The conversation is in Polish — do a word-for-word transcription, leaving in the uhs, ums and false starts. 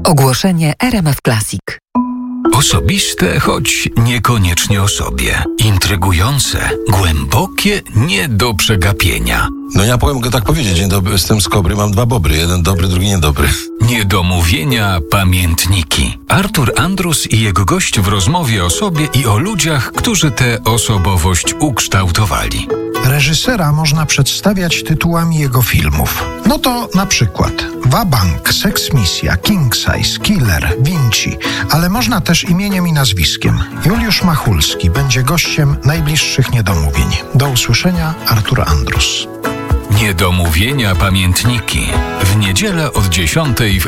Ogłoszenie R M F Classic. Osobiste, choć niekoniecznie o sobie. Intrygujące, głębokie, nie do przegapienia. No ja mogę tak powiedzieć, dzień dobry, jestem z Kobry, mam dwa bobry, jeden dobry, drugi niedobry. Niedomówienia, pamiętniki. Artur Andrus i jego gość w rozmowie o sobie i o ludziach, którzy tę osobowość ukształtowali. Reżysera można przedstawiać tytułami jego filmów. No to na przykład Wabank, Seksmisja, King Size, Killer, Vinci, ale można też imieniem i nazwiskiem. Juliusz Machulski będzie gościem najbliższych Niedomówień. Do usłyszenia, Artur Andrus. Niedomówienia, pamiętniki. W niedzielę od dziesiątej w